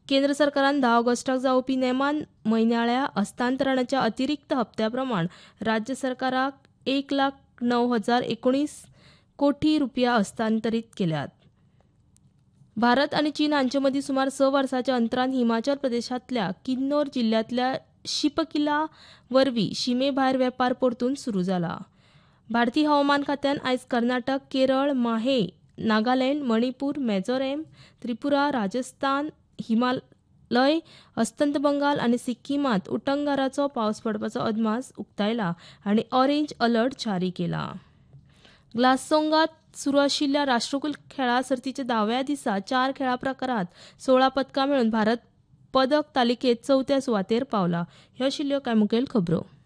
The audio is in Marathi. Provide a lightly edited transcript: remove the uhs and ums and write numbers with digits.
केंद्र सरकारान 10 ऑगस्टाक जावपी नेमान म्हयन्याळ्या हस्तांतरणाच्या अतिरिक्त हप्त्या प्रमाण राज्य सरकाराक 1,09,019 कोटी रुपया हस्तांतरीत केल्यात. भारत आनी चीन हांचे मदीं सुमार 6 वर्सांच्या अंतरान हिमाचल प्रदेशांतल्या किन्नौर जिल्ल्यांतल्या शिपकिला वरवीं शिमे भायर वेपार परतून सुरू जाला. भारतीय हवामान खात्यान आयज कर्नाटक, केरळ, माहे, नागालँड, मणिपूर, मिझोराम, त्रिपुरा, राजस्थान, हिमाचल, अस्तंत बंगाल आनी सिक्कीमांत उटंगाराचो पावस पडपाचो अदमास उक्तायला आनी ऑरेंज अलर्ट जारी केला. ग्लासगोंगात सुरू आशिल्ल्या राष्ट्रकुल खेळां सर्तीच्या 10व्या दिसा 4 खेळां प्रकारांत 16 पदकां मेळोवन भारत पदक तालिकेत 4थ्या सुवातेर पावला. ह्यो आशिल्ल्यो कांय मुखेल खबरो.